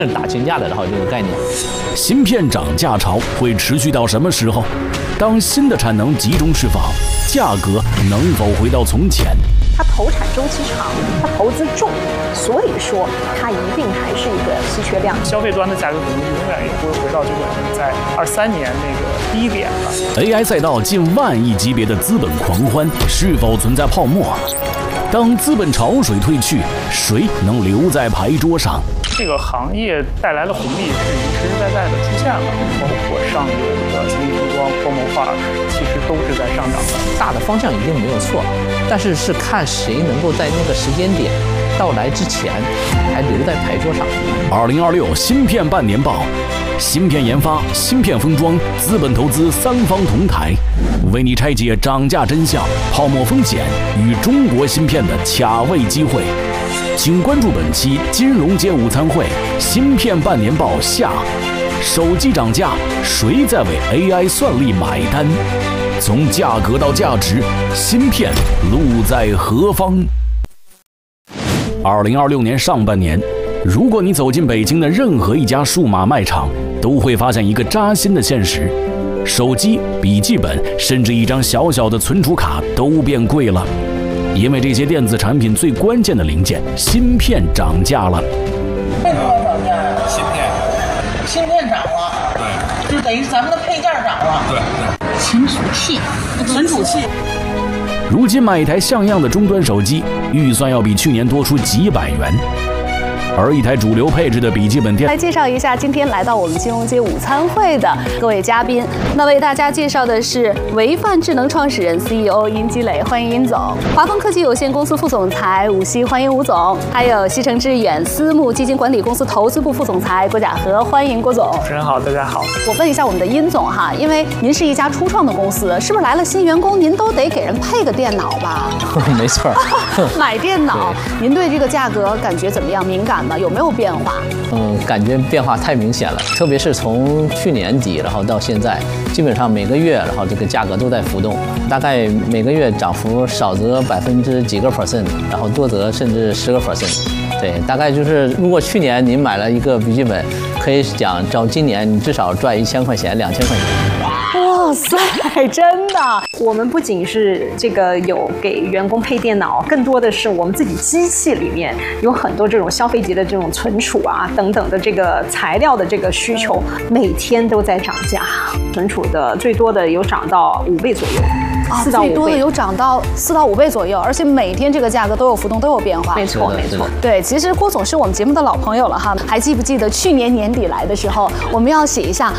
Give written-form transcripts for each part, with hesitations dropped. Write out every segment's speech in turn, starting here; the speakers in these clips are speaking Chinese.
打群架的，然后这个概念。 芯片涨价潮会持续到什么时候？当新的产能集中释放，价格能否回到从前？ 它投产周期长，它投资重，所以说它一定还是一个稀缺量。 消费端的价格可能永远也不会回到这个在23年那个低点了。 AI 赛道近万亿级别的资本狂欢，是否存在泡沫？当资本潮水退去，谁能留在牌桌上？ 这个行业带来的红利是实实在在的出现了，包括上游的晶体光、泡沫化，其实都是在上涨的。 大的方向一定没有错，但是看谁能够在那个时间点到来之前还留在牌桌上。 2026芯片半年报，芯片研发、芯片封装、资本投资三方同台，为你拆解涨价真相、泡沫风险与中国芯片的卡位机会。请关注本期金融街午餐会芯片半年报下，手机涨价，谁在为 AI 算力买单？从价格到价值，芯片路在何方？2026年上半年，如果你走进北京的任何一家数码卖场，都会发现一个扎心的现实：手机、笔记本，甚至一张小小的存储卡都变贵了。因为这些电子产品最关键的零件芯片涨价了。 为什么涨价呀？芯片涨了，对，就等于咱们的配件涨了， 对，存储器。 如今买一台像样的终端手机，预算要比去年多出几百元。而一台主流配置的笔记本电， 来介绍一下今天来到我们金融街午餐会的各位嘉宾。那为大家介绍的是维范智能创始人 CEO 殷基磊，欢迎殷总；华丰科技有限公司副总裁伍希，欢迎伍总；还有西城致远私募基金管理公司投资部副总裁郭甲和，欢迎郭总。 主持人好，大家好。 我问一下我们的殷总哈，因为您是一家初创的公司，是不是来了新员工您都得给人配个电脑吧？ 没错。 买电脑，您对这个价格感觉怎么样？敏感吗？有没有变化？ 感觉变化太明显了，特别是从去年底然后到现在，基本上每个月然后这个价格都在浮动，大概每个月涨幅少则几个%，然后多则甚至10%。对，大概就是如果去年您买了一个笔记本，可以讲照今年你至少赚1000块钱、2000块钱。 哇塞，真的！我们不仅是这个有给员工配电脑，更多的是我们自己机器里面有很多这种消费级的这种存储啊等等的这个材料的这个需求，每天都在涨价。存储的最多的有涨到5倍左右。4到5倍，最多的有涨到4到5倍左右，而且每天这个价格都有浮动，都有变化。没错。对，其实郭总是我们节目的老朋友了哈，还记不记得去年年底来的时候，我们要写一下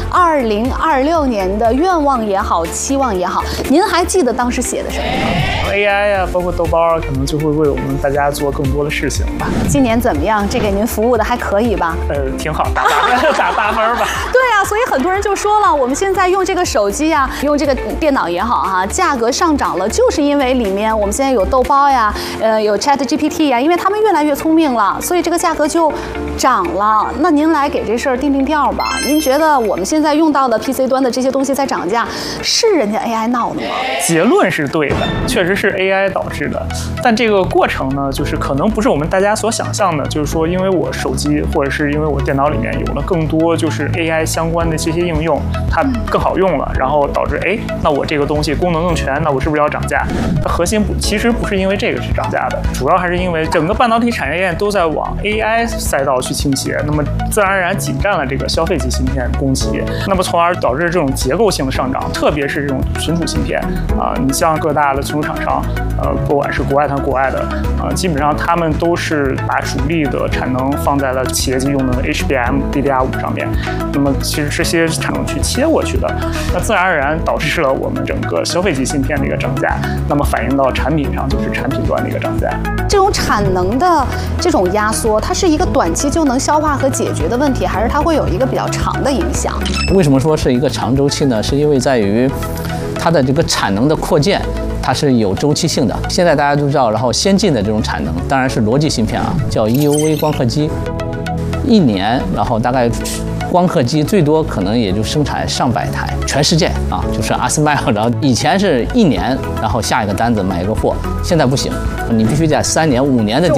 2026年的愿望也好，期望也好，您还记得当时写的什么吗 ？AI 呀，包括豆包啊，可能就会为我们大家做更多的事情吧。 今年怎么样？这给您服务的还可以吧？ 挺好，打8分吧。对啊，所以很多人就说了，我们现在用这个手机呀，用这个电脑也好哈，价格上涨了，就是因为里面我们现在有豆包呀，有 ChatGPT 呀，因为他们越来越聪明了，所以这个价格就涨了。那您来给这事儿定调吧。您觉得我们现在用到的 PC 端的这些东西在涨价，是人家 AI 闹的吗？ 结论是对的，确实是 AI 导致的，但这个过程呢，就是可能不是我们大家所想象的，就是说因为我手机或者是因为我电脑里面有了更多就是 AI 相关的这些应用，它更好用了，然后导致那我这个东西功能更全，那我是不是要涨价？它核心其实不是因为这个是涨价的，主要还是因为整个半导体产业链都在往 AI 赛道去倾斜，那么自然而然挤占了这个消费级芯片供给，那么从而导致这种结构性的上涨，特别是这种存储芯片啊，你像各大的存储厂商，不管是国外国外的，基本上他们都是把主力的产能放在了企业级用的 HBM、DDR5 上面，那么其实这些产能去切过去的，那自然而然导致了我们整个消费级芯片的一个涨价，那么反映到产品上就是产品端的一个涨价。 这种产能的这种压缩，它是一个短期就能消化和解决的问题，还是它会有一个比较长的影响？ 为什么说是一个长周期呢？是因为在于它的这个产能的扩建，它是有周期性的。现在大家都知道，然后先进的这种产能当然是逻辑芯片啊，叫 EUV 光刻机，1年，然后大概光刻机最多可能也就生产上百台，全世界啊，就是阿斯麦尔。然后以前是1年，然后下一个单子买一个货，现在不行，你必须在3年、5年的。